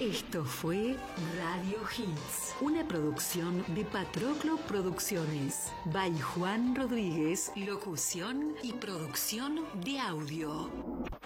Esto fue Radio Hits, una producción de Patroclo Producciones. By Juan Rodríguez, locución y producción de audio.